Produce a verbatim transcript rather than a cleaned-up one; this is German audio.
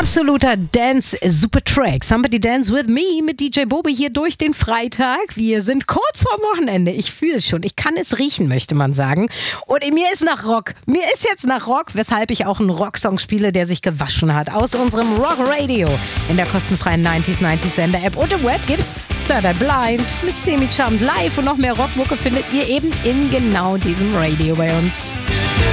Absoluter Dance-Super-Track. Somebody Dance With Me mit D J Bobi hier durch den Freitag. Wir sind kurz vorm Wochenende. Ich fühle es schon. Ich kann es riechen, möchte man sagen. Und mir ist nach Rock. Mir ist jetzt nach Rock, weshalb ich auch einen Rocksong spiele, der sich gewaschen hat. Aus unserem Rock Radio in der kostenfreien neunzig neunzig Sender App. Und im Web gibt's Third Eye Blind mit Semi Charmed Live. Und noch mehr Rockmucke findet ihr eben in genau diesem Radio bei uns.